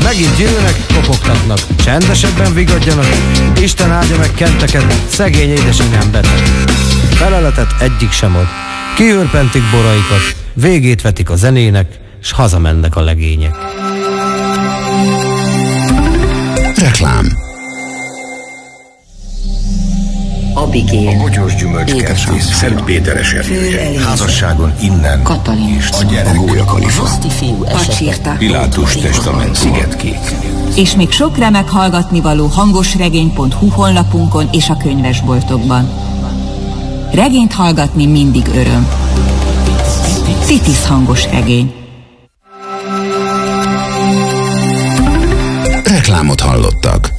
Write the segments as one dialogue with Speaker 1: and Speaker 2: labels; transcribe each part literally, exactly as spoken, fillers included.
Speaker 1: Megint jönnek, kopogtatnak, csendesebben vigadjanak, Isten áldja meg kenteket, szegény édesanyám beteg. Feleletet egyik sem ad, kiőrpentik boraikat, végét vetik a zenének, s hazamennek a legények.
Speaker 2: Reklám.
Speaker 3: Abigél,
Speaker 4: a Bogyós Gyümölcskertész Szent Péteres erdője. Házasságon innen
Speaker 3: Katalin,
Speaker 4: és a gyerek.
Speaker 2: A Gólya Kalifa.
Speaker 3: Pacsirta,
Speaker 4: Pilátus testament Szigetkék.
Speaker 5: És még sok remek hallgatnivaló hangosregény pont hu honlapunkon és a könyvesboltokban. Regényt hallgatni mindig öröm. Titis hangos regény.
Speaker 2: Reklámot hallottak.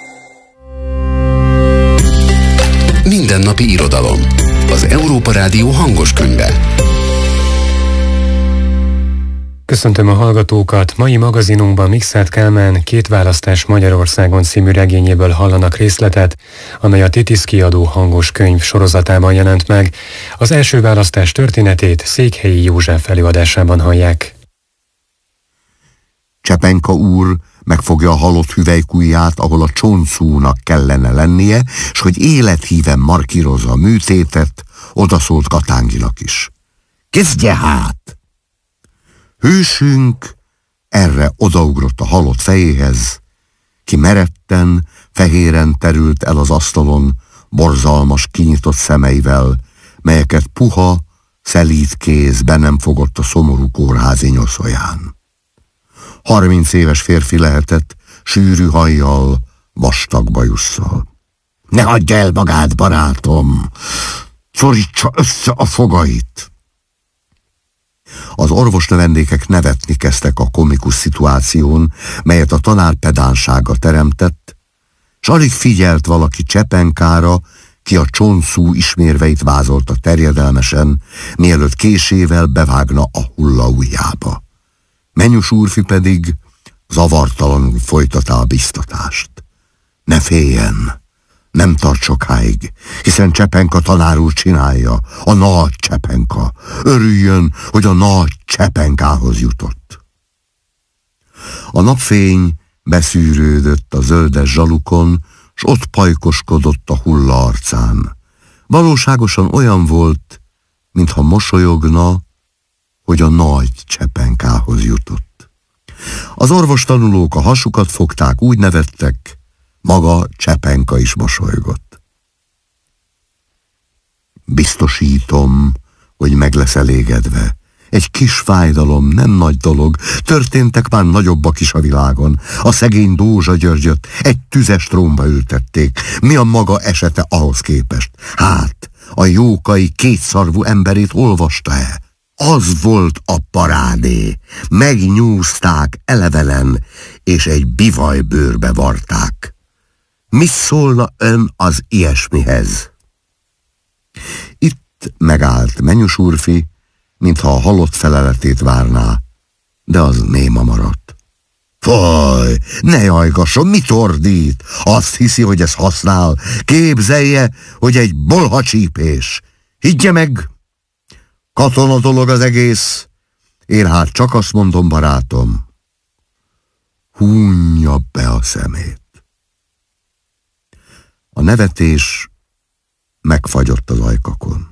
Speaker 2: Mindennapi irodalom. Az Európa Rádió hangos könyve.
Speaker 6: Köszöntöm a hallgatókat! Mai magazinunkban Mikszáth Kálmán Két választás Magyarországon című regényéből hallanak részletet, amely a Titis kiadó hangos könyv sorozatában jelent meg. Az első választás történetét Székhelyi József előadásában hallják.
Speaker 7: Csepenka úr megfogja a halott hüvelykujját, ahol a csontszúnak kellene lennie, s hogy élethíven markírozza a műtétet, odaszólt Katánginak is. Kezdje hát! Hősünk erre odaugrott a halott fejéhez, ki meretten, fehéren terült el az asztalon, borzalmas, kinyitott szemeivel, melyeket puha, szelíd kéz be nem fogott a szomorú kórházi nyoszoján. Harminc éves férfi lehetett, sűrű hajjal, vastag bajusszal. Ne hagyja el magát, barátom! Szorítsa össze a fogait! Az orvosnövendékek nevetni kezdtek a komikus szituáción, melyet a tanár pedánsága teremtett, s alig figyelt valaki Csepenkára, ki a csontszú ismérveit vázolta terjedelmesen, mielőtt késével bevágna a hulla ujjába. Menyus úrfi pedig zavartalanul folytatta a biztatást. Ne féljen, nem tart sokáig, hiszen Csepenka tanár úr csinálja, a nagy Csepenka. Örüljön, hogy a nagy Csepenkához jutott. A napfény beszűrődött a zöldes zsalukon, s ott pajkoskodott a hulla arcán. Valóságosan olyan volt, mintha mosolyogna, hogy a nagy Csepenkához jutott. Az orvostanulók a hasukat fogták, úgy nevettek, maga Csepenka is mosolygott. Biztosítom, hogy meg lesz elégedve. Egy kis fájdalom, nem nagy dolog, történtek már nagyobbak is a világon. A szegény Dózsa Györgyöt egy tüzes trónba ültették. Mi a maga esete ahhoz képest? Hát, a Jókai kétszarvú emberét olvasta-e? Az volt a parádé. Megnyúzták elevelen, és egy bivajbőrbe varták. Mi szólna ön az ilyesmihez? Itt megállt Menyus úrfi, mintha a halott feleletét várná, de az néma maradt. Faj, ne jajgasson, mit ordít? Azt hiszi, hogy ez használ. Képzelje, hogy egy bolhacsípés. Higgye meg! Katona dolog az egész. Én hát csak azt mondom, barátom, hunja be a szemét. A nevetés megfagyott az ajkakon.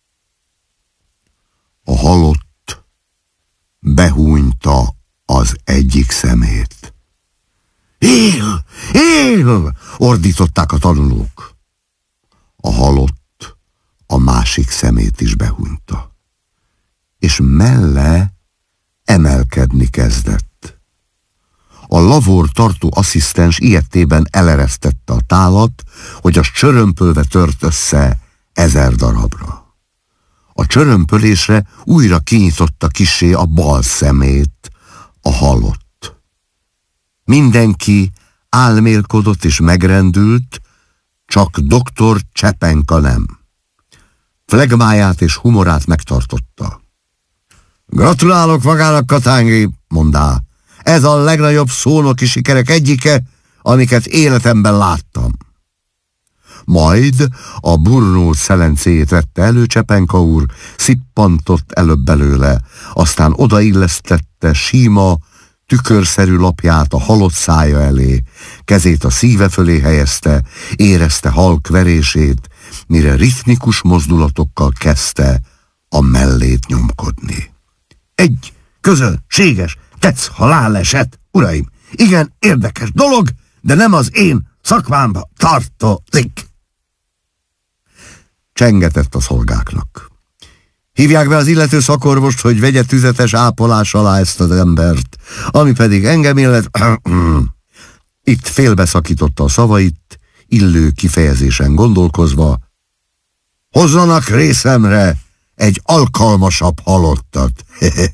Speaker 7: A halott behúnyta az egyik szemét. Él! Él! Ordították a tanulók. A halott a másik szemét is behúnyta. És melle emelkedni kezdett. A lavor tartó asszisztens ilyettében eleresztette a tálat, hogy az csörömpölve tört össze ezer darabra. A csörömpölésre újra kinyitotta kissé a bal szemét a halott. Mindenki álmélkodott és megrendült, csak doktor Csepenka nem. Flegmáját és humorát megtartotta. Gratulálok magának, Katángi, mondá. Ez a legnagyobb szónoki sikerek egyike, amiket életemben láttam. Majd a burnó szelencéjét vette elő Csepenka úr, szippantott előbb belőle, aztán odaillesztette síma, tükörszerű lapját a halott szája elé, kezét a szíve fölé helyezte, érezte halk verését, mire ritmikus mozdulatokkal kezdte a mellét nyomkodni. Egy közönséges tetsz haláleset, uraim! Igen, érdekes dolog, de nem az én szakmámba tartozik. Csengetett a szolgáknak. Hívják be az illető szakorvost, hogy vegye tüzetes ápolás alá ezt az embert, ami pedig engem illet... Itt félbeszakította a szavait, illő kifejezésen gondolkozva. Hozzanak részemre egy alkalmasabb halottat.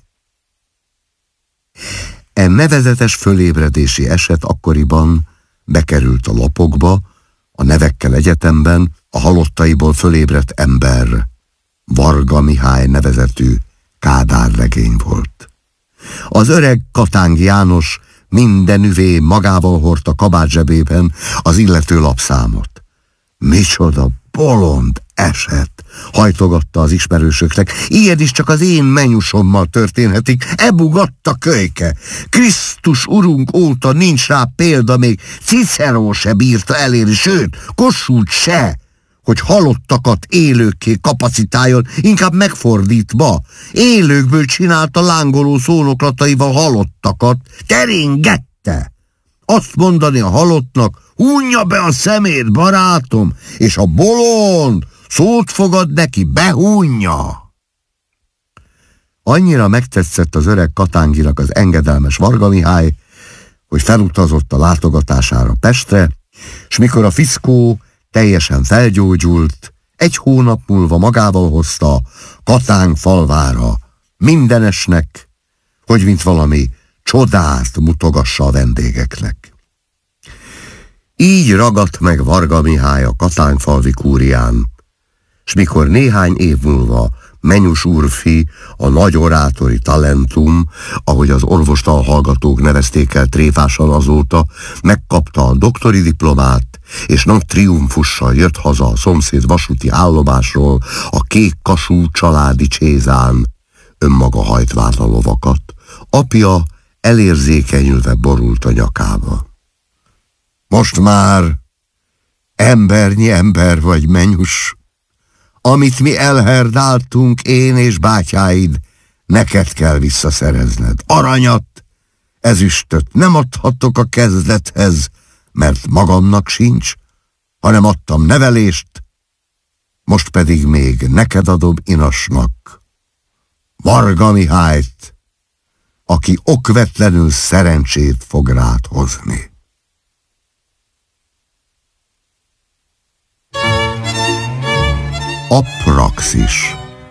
Speaker 7: E nevezetes fölébredési eset akkoriban bekerült a lapokba, a nevekkel egyetemben a halottaiból fölébredt ember Varga Mihály nevezetű Kádár legény volt. Az öreg Katáng János mindenüvé magával hordta kabátzsebében az illető lapszámot. Micsoda bolond eset, hajtogatta az ismerősöknek. Ilyen is csak az én menyusommal történhetik. Ebugatta kölyke. Krisztus urunk óta nincs rá példa, még Cicero se bírta elérni, sőt, Kossuth se, hogy halottakat élőkké kapacitáljon, inkább megfordítva. Élőkből csinálta lángoló szónoklataival halottakat, teringette. Azt mondani a halottnak, hunja be a szemét, barátom, és a bolond szót fogad neki, behunja. Annyira megtetszett az öreg Katánginak az engedelmes Varga Mihály, hogy felutazott a látogatására Pestre, s mikor a fickó teljesen felgyógyult, egy hónap múlva magával hozta Katáng falvára mindenesnek, hogy mint valami csodát mutogassa a vendégeknek. Így ragadt meg Varga Mihály a Katángfalvi kúrián, s mikor néhány év múlva Menyus úrfi, a nagy orátori talentum, ahogy az orvostal hallgatók nevezték el tréfásan azóta, megkapta a doktori diplomát, és nagy triumfussal jött haza a szomszéd vasúti állomásról a kék kasú családi csézán, önmaga hajtván a lovakat, apja elérzékenyülve borult a nyakába. Most már embernyi ember vagy, Menyus. Amit mi elherdáltunk, én és bátyáid, neked kell visszaszerezned. Aranyat, ezüstöt nem adhatok a kezdethez, mert magamnak sincs, hanem adtam nevelést, most pedig még neked adom inasnak, Varga Mihályt, aki okvetlenül szerencsét fog rád hozni. A praxis.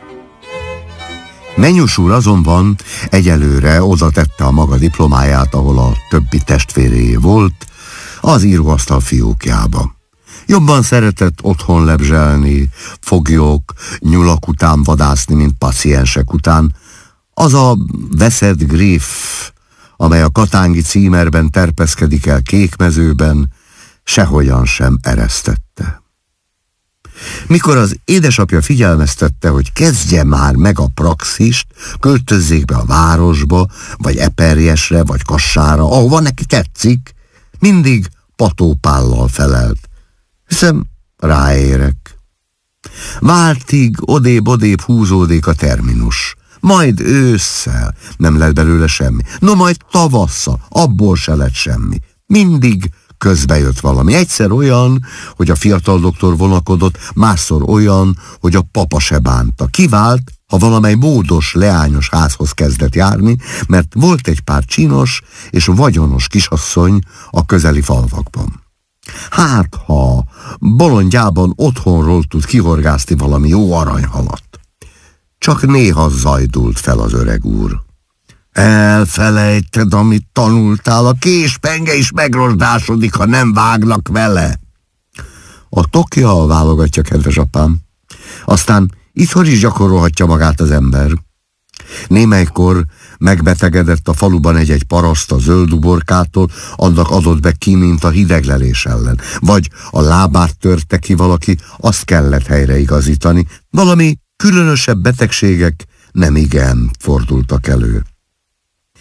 Speaker 7: Menyus úr azonban egyelőre oda tette a maga diplomáját, ahol a többi testvéréjé volt, az íróasztal fiókjába. Jobban szeretett otthon lebzselni, foglyok, nyulak után vadászni, mint paciensek után. Az a veszett gréf, amely a katángi címerben terpeszkedik el kékmezőben, sehogyan sem eresztette. Mikor az édesapja figyelmeztette, hogy kezdje már meg a praxist, költözzék be a városba, vagy Eperjesre, vagy Kassára, ahova neki tetszik, mindig patópállal felelt. Hiszem, ráérek. Váltig odébb-odébb húzódik a terminus. Majd ősszel nem lett belőle semmi. No, majd tavasszal, abból se lett semmi. Mindig közbe jött valami. Egyszer olyan, hogy a fiatal doktor vonakodott, másszor olyan, hogy a papa se bánta. Kivált, ha valamely módos, leányos házhoz kezdett járni, mert volt egy pár csinos és vagyonos kisasszony a közeli falvakban. Hát, ha bolondjában otthonról tud kihorgászni valami jó aranyhalat. Csak néha zajdult fel az öreg úr. Elfelejted, amit tanultál, a késpenge is megrosdásodik, ha nem vágnak vele. A tokja válogatja, kedves apám. Aztán itthon is gyakorolhatja magát az ember. Némelykor megbetegedett a faluban egy-egy paraszt a zöld uborkától, annak adott be kimint a hideglelés ellen. Vagy a lábát törte ki valaki, azt kellett helyreigazítani. Valami különösebb betegségek nem igen fordultak elő.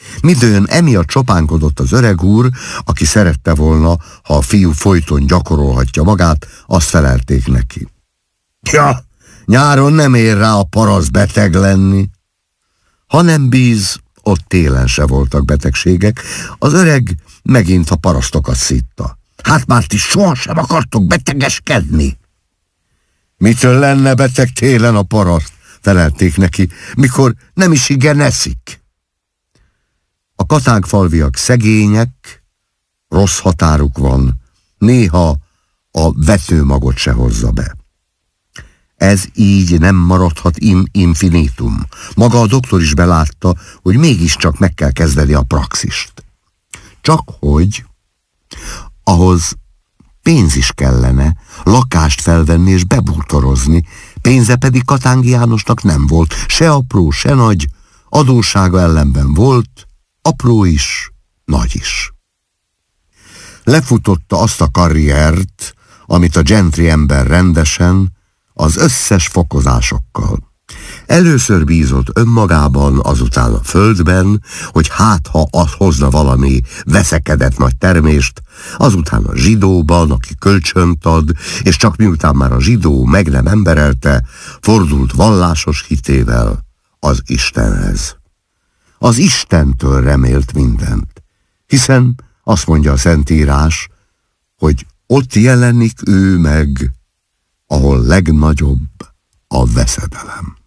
Speaker 7: Midőn emiatt csopánkodott az öreg úr, aki szerette volna, ha a fiú folyton gyakorolhatja magát, azt felelték neki. Ja, nyáron nem ér rá a paraszt beteg lenni. Ha nem bíz, ott télen se voltak betegségek, az öreg megint a parasztokat szitta. Hát már ti sohasem akartok betegeskedni. Mitől lenne beteg télen a paraszt? Felelték neki, mikor nem is igen eszik. A katánkfalviak szegények, rossz határuk van, néha a vetőmagot se hozza be. Ez így nem maradhat in infinitum. Maga a doktor is belátta, hogy mégiscsak meg kell kezdeni a praxist. Csak hogy ahhoz pénz is kellene, lakást felvenni és bebútorozni, pénze pedig Katángi Jánosnak nem volt, se apró, se nagy, adóssága ellenben volt, apró is, nagy is. Lefutotta azt a karriert, amit a gentry ember rendesen, az összes fokozásokkal. Először bízott önmagában, azután a földben, hogy hát ha az hozna valami veszekedett nagy termést, azután a zsidóban, aki kölcsönt ad, és csak miután már a zsidó meg nem emberelte, fordult vallásos hitével az Istenhez. Az Istentől remélt mindent, hiszen azt mondja a Szentírás, hogy ott jelenik ő meg, ahol legnagyobb a veszedelem.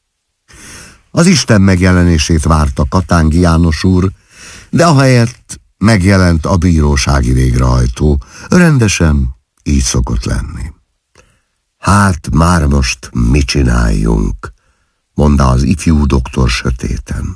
Speaker 7: Az Isten megjelenését várta Katángi János úr, de ahelyett megjelent a bírósági végrehajtó. Rendesen így szokott lenni. Hát már most mit csináljunk, mondta az ifjú doktor sötéten.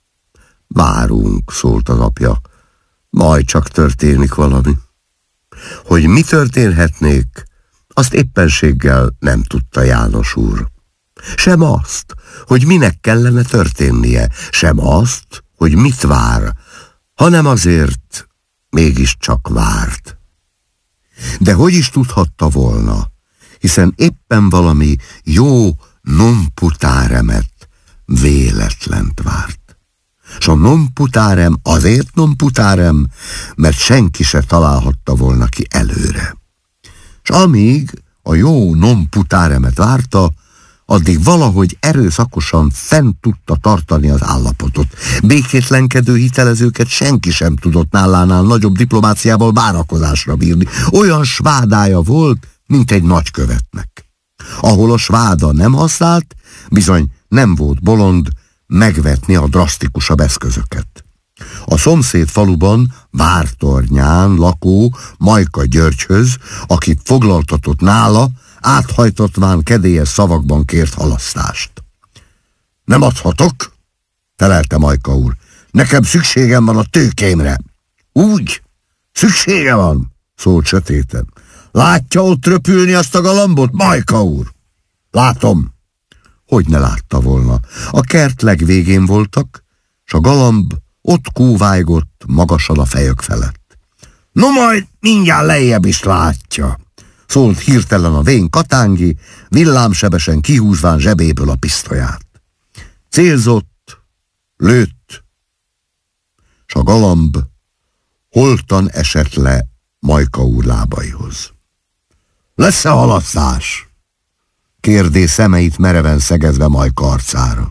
Speaker 7: Várunk, szólt az apja, majd csak történik valami. Hogy mi történhetnék, azt éppenséggel nem tudta János úr. Sem azt, hogy minek kellene történnie, sem azt, hogy mit vár, hanem azért mégiscsak várt. De hogy is tudhatta volna, hiszen éppen valami jó non putáremet, véletlent várt. S a non putárem azért non putárem, mert senki se találhatta volna ki előre. S amíg a jó non putáremet várta, addig valahogy erőszakosan fent tudta tartani az állapotot. Békétlenkedő hitelezőket senki sem tudott nálánál nagyobb diplomáciával várakozásra bírni. Olyan svádája volt, mint egy nagykövetnek. Ahol a sváda nem használt, bizony nem volt bolond megvetni a drasztikusabb eszközöket. A szomszéd faluban, Vártornyán lakó Majka Györgyhöz, akit foglaltatott nála, áthajtatván kedélyes szavakban kért halasztást. Nem adhatok, felelte Majka úr. Nekem szükségem van a tőkémre. Úgy? Szüksége van, szólt sötéten. Látja ott röpülni azt a galambot, Majka úr? Látom. Hogy ne látta volna? A kert legvégén voltak, s a galamb ott kúvájgott magasan a fejök felett. No majd mindjárt lejjebb is látja, szólt hirtelen a vén Katángi, villámsebesen kihúzván zsebéből a pisztolyát. Célzott, lőtt, s a galamb holtan esett le Majka úr lábaihoz. Lesz-e halasztás? Kérdé szemeit mereven szegezve Majka arcára.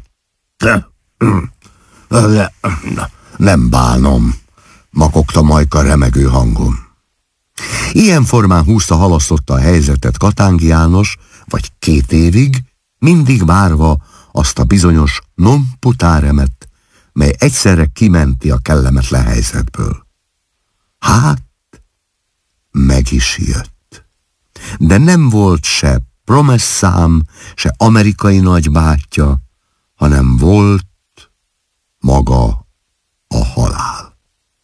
Speaker 7: Nem bánom, makogta Majka remegő hangon. Ilyen formán húzta, halasztotta a helyzetet Katángi János, vagy két évig, mindig várva azt a bizonyos non putáremet, mely egyszerre kimenti a kellemetlen helyzetből. Hát, meg is jött. De nem volt se promesszám, se amerikai nagybátyja, hanem volt maga a halál.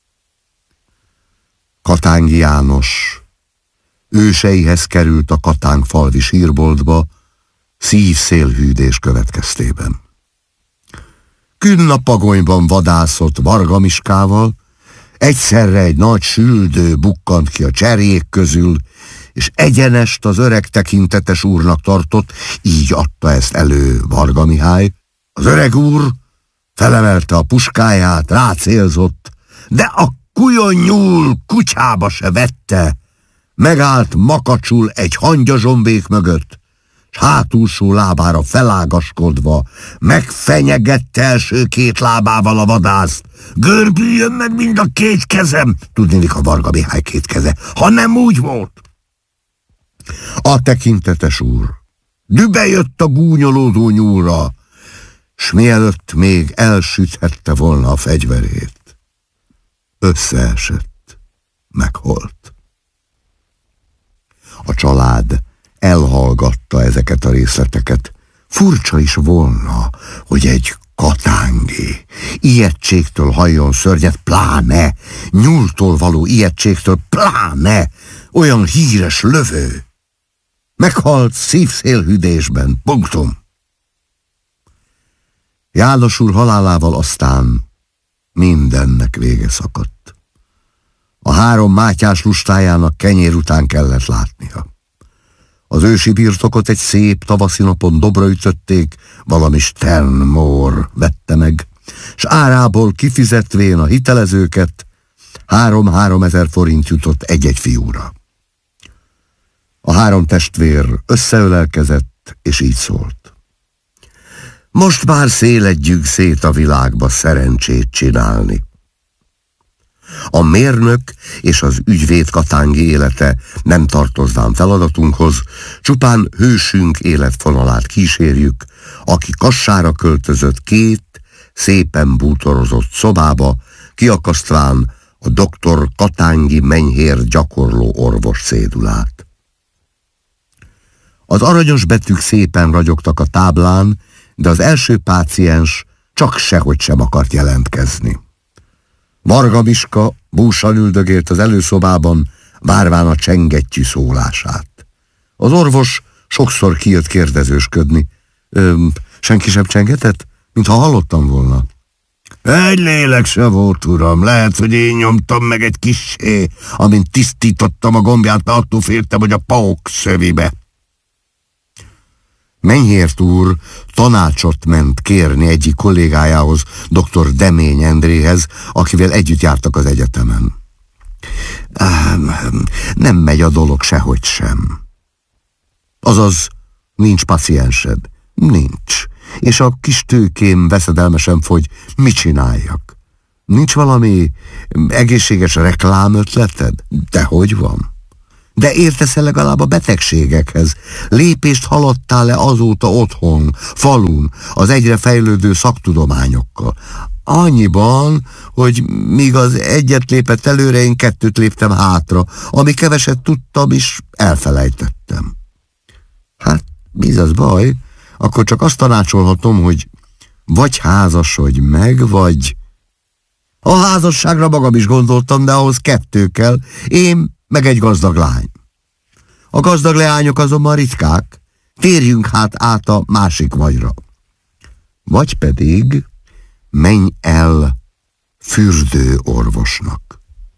Speaker 7: Katángi János őseihez került a katánkfalvi sírboltba szívszélhűdés következtében. Künnapagonyban vadászott Varga Miskával, egyszerre egy nagy süldő bukkant ki a cserjék közül, és egyenest az öreg tekintetes úrnak tartott, így adta ezt elő Varga Mihály. Az öreg úr Felemelte a puskáját, rácélzott, de a kujon nyúl kutyába se vette. Megállt makacsul egy hangyazsombék mögött, s hátulsó lábára felágaskodva megfenyegette első két lábával a vadászt. Görbüljön meg mind a két kezem! Tudnélik a Varga Mihály két keze, ha nem úgy volt. A tekintetes úr dübe jött a gúnyolódó nyúlra, s mielőtt még elsüthette volna a fegyverét, összeesett, meghalt. A család elhallgatta ezeket a részleteket. Furcsa is volna, hogy egy katángi ijegységtől halljon szörnyet, pláne nyúltól való ijegységtől, pláne olyan híres lövő. Meghalt szívszélhűdésben, punktum. János úr halálával aztán mindennek vége szakadt. A három Mátyás lustájának kenyér után kellett látnia. Az ősi birtokot egy szép tavaszi napon dobra ütötték, valami Sternmór vette meg, s árából kifizetvén a hitelezőket három-három ezer forint jutott egy-egy fiúra. A három testvér összeölelkezett, és így szólt. Most már széledjük szét a világba szerencsét csinálni. A mérnök és az ügyvéd katángi élete nem tartoznám feladatunkhoz, csupán hősünk életfonalát kísérjük, aki Kassára költözött két szépen bútorozott szobába, kiakasztván a doktor Katángi Menyhér gyakorló orvos cédulát. Az aranyos betűk szépen ragyogtak a táblán, de az első páciens csak sehogy sem akart jelentkezni. Varga Miska búsan üldögélt az előszobában, várván a csengettyű szólását. Az orvos sokszor kijött kérdezősködni. Ö, senki sem csengetett? Mintha hallottam volna. Egy lélek se volt, uram. Lehet, hogy én nyomtam meg egy kissé, amint tisztítottam a gombját, mert attól féltem, hogy a pauk szövibe. Menyhért úr tanácsot ment kérni egyik kollégájához, doktor Demény Endréhez, akivel együtt jártak az egyetemen. Nem megy a dolog sehogy sem. Azaz, nincs paciensed. Nincs. És a kis tőkém veszedelmesen fogy, mit csináljak? Nincs valami egészséges reklámötleted? Dehogy van. De értesz-e legalább a betegségekhez? Lépést haladtál-e azóta otthon, falun, az egyre fejlődő szaktudományokkal? Annyiban, hogy míg az egyet lépett előre, én kettőt léptem hátra, ami keveset tudtam is elfelejtettem. Hát, mi az baj? Akkor csak azt tanácsolhatom, hogy vagy házasodj meg, vagy... A házasságra magam is gondoltam, de ahhoz kettő kell, én meg egy gazdag lány. A gazdag leányok azonban ritkák, térjünk hát át a másik vagyra. Vagy pedig menj el fürdőorvosnak.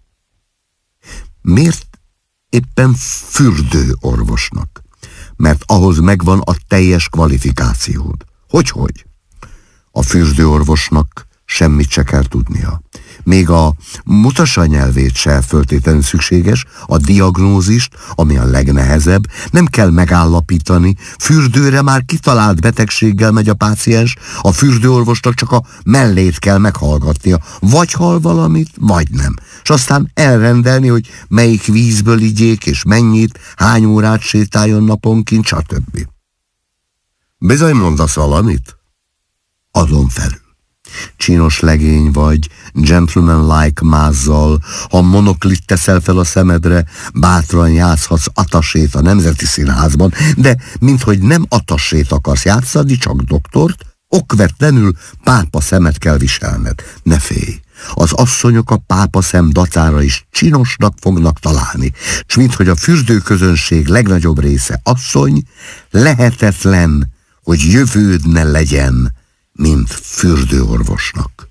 Speaker 7: Miért éppen fürdőorvosnak? Mert ahhoz megvan a teljes kvalifikációd. Hogyhogy? A fürdőorvosnak semmit se kell tudnia. Még a mutassa nyelvét se feltétlenül szükséges, a diagnózist, ami a legnehezebb, nem kell megállapítani, fürdőre már kitalált betegséggel megy a páciens, a fürdőorvosnak csak a mellét kell meghallgatnia, vagy hal valamit, vagy nem. És aztán elrendelni, hogy melyik vízből igyék, és mennyit, hány órát sétáljon naponként, stb. Bizony mondasz valamit? Azon felül. Csinos legény vagy, gentleman-like mázzal, ha monoklit teszel fel a szemedre, bátran játszhatsz atasét a Nemzeti Színházban, de minthogy nem atasét akarsz játszani, csak doktort, okvetlenül pápa szemet kell viselned. Ne félj, az asszonyok a pápa szem dacára is csinosnak fognak találni, s minthogy a fürdőközönség legnagyobb része asszony, lehetetlen, hogy jövőd ne legyen, mint fürdőorvosnak.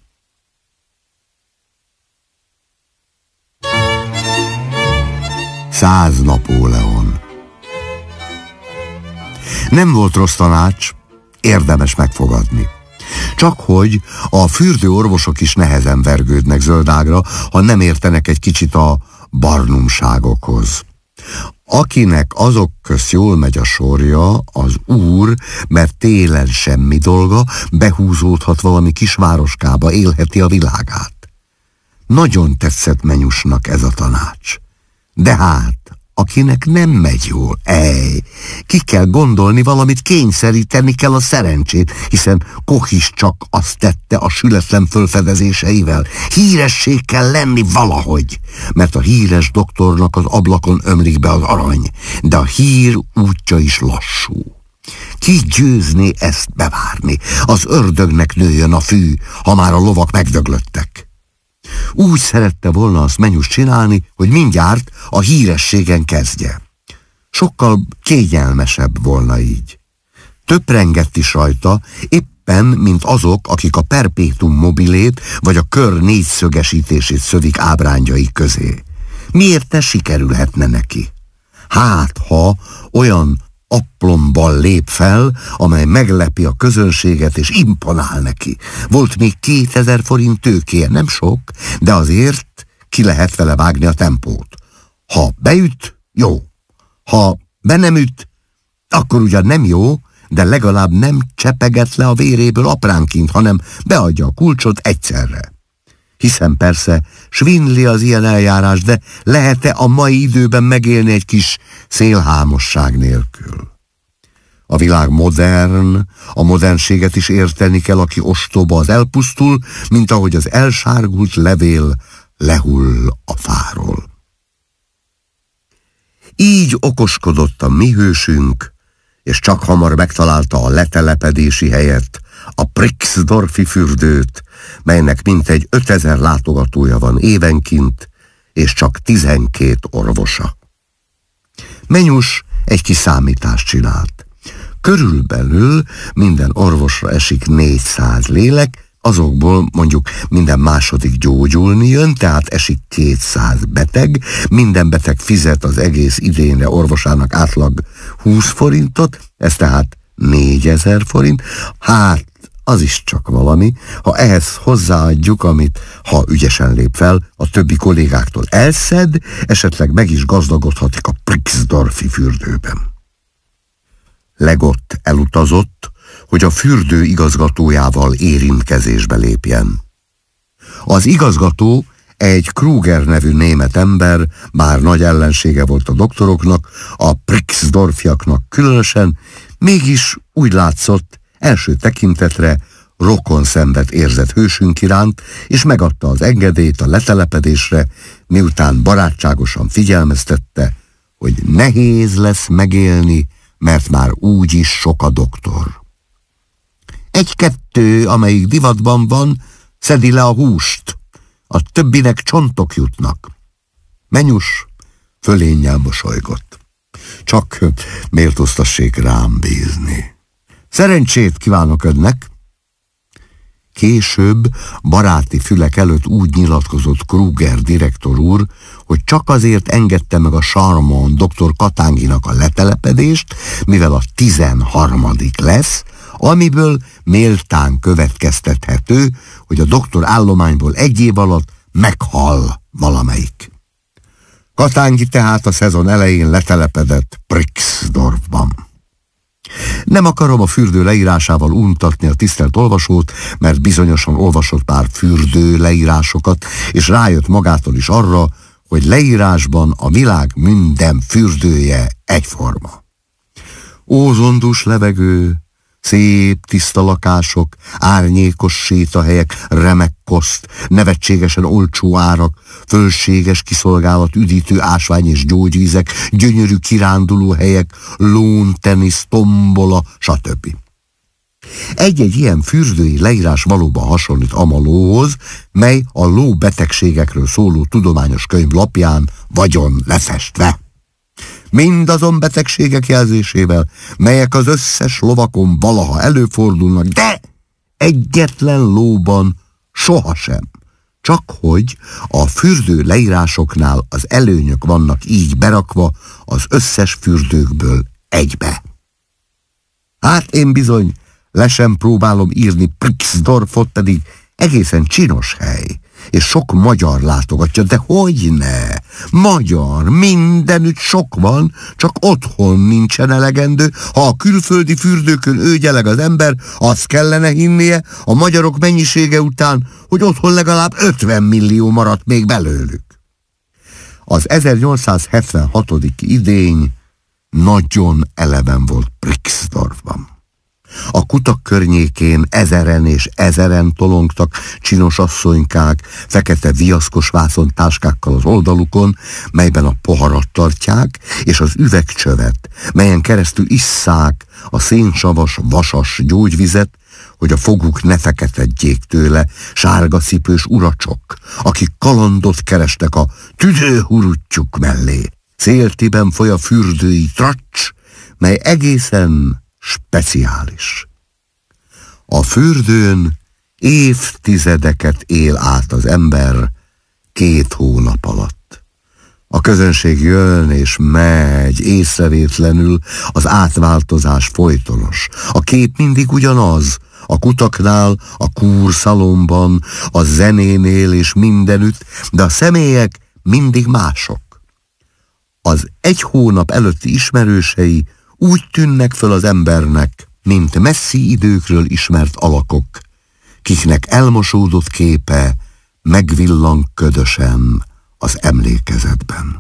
Speaker 7: Száz Napóleon. Nem volt rossz tanács, érdemes megfogadni. Csak hogy a fürdőorvosok is nehezen vergődnek zöldágra, ha nem értenek egy kicsit a barnumságokhoz. Akinek azok közt jól megy a sorja, az úr, mert télen semmi dolga, behúzódhat valami kisvároskába, élheti a világát. Nagyon tetszett Menyusnak ez a tanács. De hát, akinek nem megy jól, ej, ki kell gondolni valamit, kényszeríteni kell a szerencsét, hiszen Koch is csak azt tette a sületlen fölfedezéseivel. Híresség kell lenni valahogy, mert a híres doktornak az ablakon ömlik be az arany, de a hír útja is lassú. Ki győzné ezt bevárni? Az ördögnek nőjön a fű, ha már a lovak megdöglöttek. Úgy szerette volna azt Menyus csinálni, hogy mindjárt a hírességen kezdje. Sokkal kényelmesebb volna így. Töprengett is rajta, éppen, mint azok, akik a perpétum mobilét vagy a kör négyszögesítését szövik ábrányai közé. Miért ne sikerülhetne neki? Hát, ha olyan aplomban lép fel, amely meglepi a közönséget és imponál neki. Volt még kétezer forint tőkéje, nem sok, de azért ki lehet vele vágni a tempót. Ha beüt, jó. Ha be nem üt, akkor ugyan nem jó, de legalább nem csepeget le a véréből apránként, hanem beadja a kulcsot egyszerre. Hiszen persze svindli az ilyen eljárás, de lehet-e a mai időben megélni egy kis szélhámosság nélkül? A világ modern, a modernséget is érteni kell, aki ostoba, az elpusztul, mint ahogy az elsárgult levél lehull a fáról. Így okoskodott a mi hősünk, és csak hamar megtalálta a letelepedési helyet, a Brixdorfi fürdőt, melynek mintegy ötezer látogatója van évenként, és csak tizenkét orvosa. Menyus egy kis számítást csinált. Körülbelül minden orvosra esik négyszáz lélek, azokból mondjuk minden második gyógyulni jön, tehát esik kétszáz beteg, minden beteg fizet az egész idénre orvosának átlag húsz forintot, ez tehát négyezer forint, hát az is csak valami, ha ehhez hozzáadjuk, amit, ha ügyesen lép fel, a többi kollégáktól elszed, esetleg meg is gazdagodhatik a Brixdorfi fürdőben. Legott elutazott, hogy a fürdő igazgatójával érintkezésbe lépjen. Az igazgató egy Kruger nevű német ember, bár nagy ellensége volt a doktoroknak, a Brixdorfiaknak különösen, mégis úgy látszott, első tekintetre rokon szenvet érzett hősünk iránt, és megadta az engedélyt a letelepedésre, miután barátságosan figyelmeztette, hogy nehéz lesz megélni, mert már úgyis sok a doktor. Egy-kettő, amelyik divatban van, szedi le a húst, a többinek csontok jutnak. Menyus fölénnyel mosolygott. Csak méltóztassék rám bízni. Szerencsét kívánok önnek! Később baráti fülek előtt úgy nyilatkozott Kruger direktor úr, hogy csak azért engedte meg a Charmon doktor Katánginak a letelepedést, mivel a tizenharmadik lesz, amiből méltán következtethető, hogy a doktor állományból egy év alatt meghal valamelyik. Katángi tehát a szezon elején letelepedett Brixdorfban. Nem akarom a fürdő leírásával untatni a tisztelt olvasót, mert bizonyosan olvasott pár fürdő leírásokat, és rájött magától is arra, hogy leírásban a világ minden fürdője egyforma. Ózondus levegő, szép, tiszta lakások, árnyékos sétahelyek, remek koszt, nevetségesen olcsó árak, fölséges kiszolgálat, üdítő ásvány és gyógyvízek, gyönyörű kirándulóhelyek, lón, tenisz, tombola, stb. Egy-egy ilyen fürdői leírás valóban hasonlít Amalóhoz, mely a ló betegségekről szóló tudományos könyv lapján vagyon lefestve. Mindazon betegségek jelzésével, melyek az összes lovakon valaha előfordulnak, de egyetlen lóban sohasem. Csak hogy a fürdő leírásoknál az előnyök vannak így berakva az összes fürdőkből egybe. Hát én bizony Le sem próbálom írni Brixdorfot, pedig egészen csinos hely, és sok magyar látogatja, de hogyne? Magyar, mindenütt sok van, csak otthon nincsen elegendő. Ha a külföldi fürdőkön őgyeleg az ember, azt kellene hinnie a magyarok mennyisége után, hogy otthon legalább ötven millió maradt még belőlük. Az ezernyolcszázhetvenhatodik idény nagyon eleven volt Brixdorfban. A kutak környékén ezeren és ezeren tolongtak csinos asszonykák, fekete viaszkos vászontáskákkal az oldalukon, melyben a poharat tartják, és az üvegcsövet, melyen keresztül isszák a szénsavas, vasas gyógyvizet, hogy a foguk ne feketedjék tőle, sárga cipős uracsok, akik kalandot kerestek a tüdőhuruttyuk mellé. Széltiben foly a fürdői tracs, mely egészen speciális. A fürdőn évtizedeket él át az ember két hónap alatt. A közönség jön és megy észrevétlenül, az átváltozás folytonos. A kép mindig ugyanaz, a kutaknál, a kúrszalomban, a zenénél és mindenütt, de a személyek mindig mások. Az egy hónap előtti ismerősei úgy tűnnek föl az embernek, mint messzi időkről ismert alakok, kiknek elmosódott képe megvillan ködösen az emlékezetben.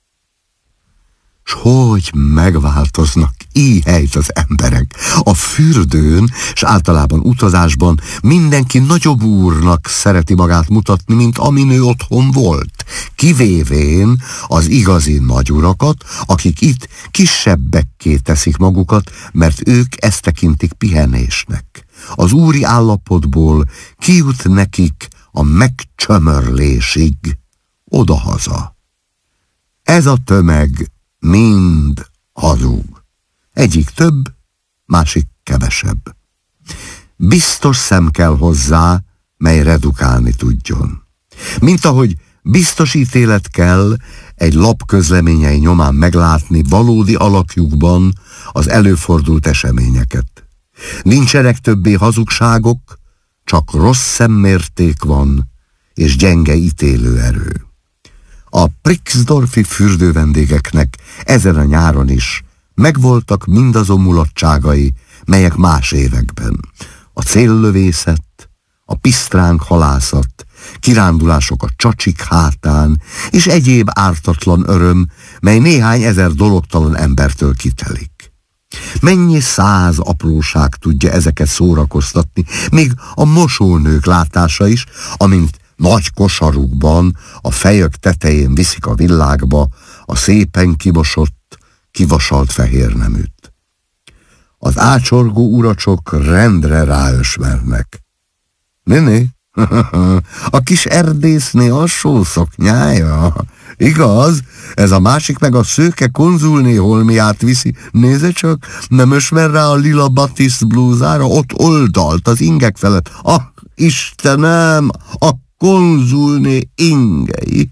Speaker 7: S hogy megváltoznak íhelyt az emberek. A fürdőn, s általában utazásban mindenki nagyobb úrnak szereti magát mutatni, mint aminő otthon volt, kivévén az igazi nagyurakat, akik itt kisebbekké teszik magukat, mert ők ezt tekintik pihenésnek. Az úri állapotból kijut nekik a megcsömörlésig odahaza. Ez a tömeg mind hazug. Egyik több, másik kevesebb. Biztos szem kell hozzá, mely redukálni tudjon. Mint ahogy biztos ítélet kell egy lap közleményei nyomán meglátni valódi alakjukban az előfordult eseményeket. Nincsenek többé hazugságok, csak rossz szemmérték van, és gyenge ítélőerő. A Brixdorfi fürdővendégeknek ezen a nyáron is megvoltak mindazon mulatságai, melyek más években. A céllövészet, a pisztránk halászat, kirándulások a csacsik hátán, és egyéb ártatlan öröm, mely néhány ezer dologtalan embertől kitelik. Mennyi száz apróság tudja ezeket szórakoztatni, még a mosónők látása is, amint nagy kosarukban a fejök tetején viszik a villágba a szépen kimosott, kivasalt fehér neműt. Az ácsorgó uracsok rendre ráösmernek. Néné, a kis erdészné a sószoknyája. Igaz, ez a másik meg a szőke konzulné holmiát viszi. Nézze csak, nem ösmer rá a lila batiszt blúzára, ott oldalt az ingek felett. Ah, Istenem, a konzulné ingei.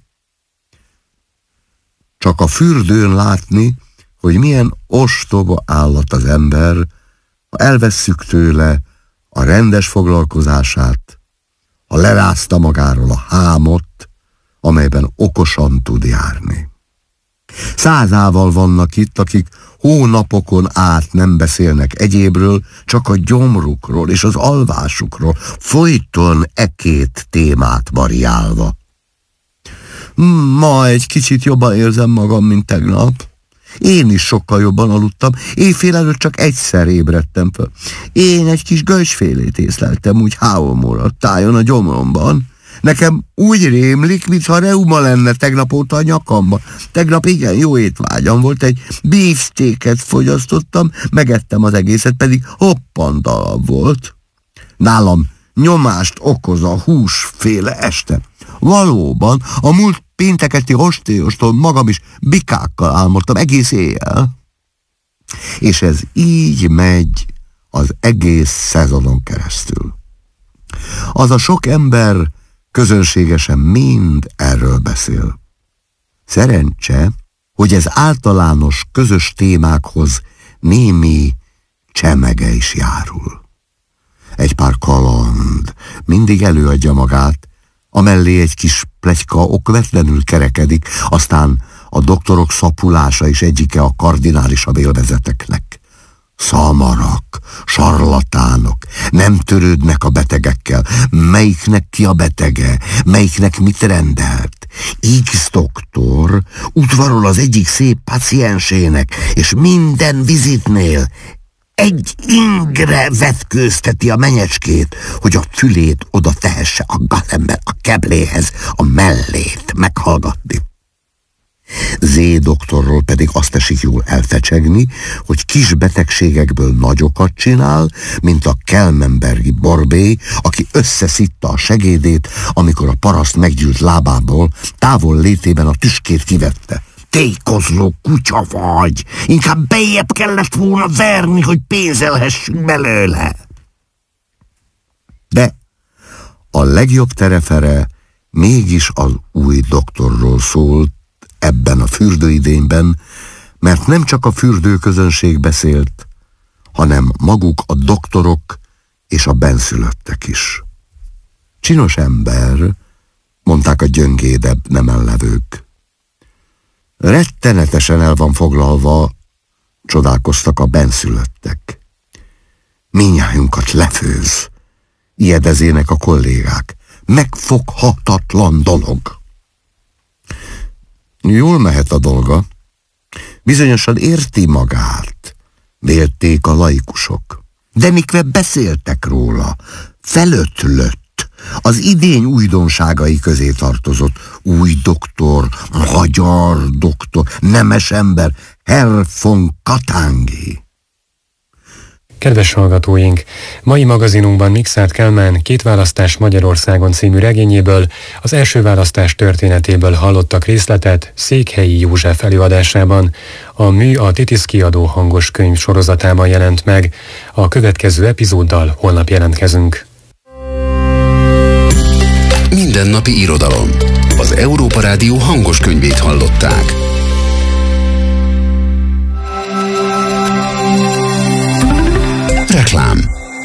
Speaker 7: Csak a fürdőn látni, hogy milyen ostoba állat az ember, ha elvesszük tőle a rendes foglalkozását, ha lerázta magáról a hámot, amelyben okosan tud járni. Százával vannak itt, akik hónapokon át nem beszélnek egyébről, csak a gyomrukról és az alvásukról, folyton e két témát variálva. Ma egy kicsit jobban érzem magam, mint tegnap. Én is sokkal jobban aludtam, éjfél előtt csak egyszer ébredtem föl. Én egy kis gölcsfélét észleltem úgy három óra tájon a gyomromban. Nekem úgy rémlik, mintha reuma lenne tegnap óta a nyakamban. Tegnap igen jó étvágyam volt, egy beefsteaket fogyasztottam, megettem az egészet, pedig hoppant darab volt. Nálam nyomást okoz a húsféle este. Valóban, a múlt pénteketi ostéostól magam is bikákkal álmodtam egész éjjel. És ez így megy az egész szezonon keresztül. Az a sok ember közönségesen mind erről beszél. Szerencse, hogy ez általános közös témákhoz némi csemege is járul. egy pár kaland mindig előadja magát, amellé egy kis pletyka okvetlenül kerekedik, aztán a doktorok szapulása is egyike a kardinálisabb élvezeteknek. Szamarak, sarlatánok, nem törődnek a betegekkel, melyiknek ki a betege, melyiknek mit rendelt. X doktor udvarol az egyik szép paciensének, és minden vizitnél egy ingre vetkőzteti a menyecskét, hogy a fülét oda tehesse a galember a kebléhez, a mellét meghallgatni. Z doktorról pedig azt esik jól elfecsegni, hogy kis betegségekből nagyokat csinál, mint a kelmenbergi borbély, aki összeszitta a segédét, amikor a paraszt meggyűlt lábából távol létében a tüskét kivette. Tékozló kutya vagy! Inkább bejjebb kellett volna verni, hogy pénzelhessünk belőle. De a legjobb terefere mégis az új doktorról szólt ebben a fürdőidényben, mert nem csak a fürdőközönség beszélt, hanem maguk a doktorok és a benszülöttek is. Csinos ember, mondták a gyöngédebb nemellevők. Rettenetesen el van foglalva, csodálkoztak a benszülöttek. Mindnyájunkat lefőz, ijedezének a kollégák. Megfoghatatlan dolog. Jól mehet a dolga. Bizonyosan érti magát, vélték a laikusok. De mikve beszéltek róla, felötlött, az idény újdonságai közé tartozott. Új doktor, magyar doktor, nemes ember, Herr von Katangi.
Speaker 6: Kedves hallgatóink, mai magazinunkban Mikszáth Kálmán Két választás Magyarországon című regényéből, az első választás történetéből hallottak részletet Székhelyi József előadásában. A mű a Titisz Kiadó hangos könyv sorozatában jelent meg. A következő epizóddal holnap jelentkezünk.
Speaker 2: Mindennapi irodalom. Az Európa Rádió hangos könyvét hallották. Reklám.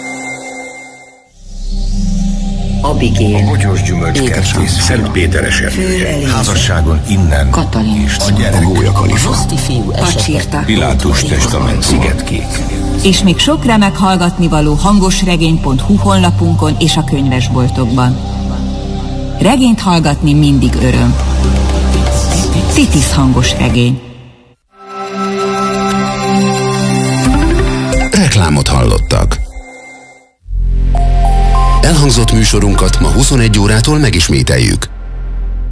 Speaker 3: Abigail.
Speaker 4: A Bogyós Gyümölcskertész, Szent Péteres erdője. Házasságon innen.
Speaker 3: Katalin.
Speaker 4: A gyerek.
Speaker 2: Gólya Kalifa.
Speaker 3: Pacsirta.
Speaker 4: Pilátus testament. Szigetkék.
Speaker 5: És még sok remek hallgatnivaló hangosregény pont hu honlapunkon és a könyvesboltokban. Regényt hallgatni mindig öröm. Titisz hangos regény.
Speaker 2: Reklámot hallottak. Elhangzott műsorunkat ma huszonegy órától megismételjük.